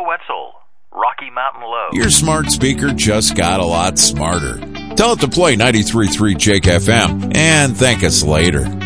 Wetzel, Rocky Mountain Low. Your smart speaker just got a lot smarter. Tell it to play 93.3 Jake FM and thank us later.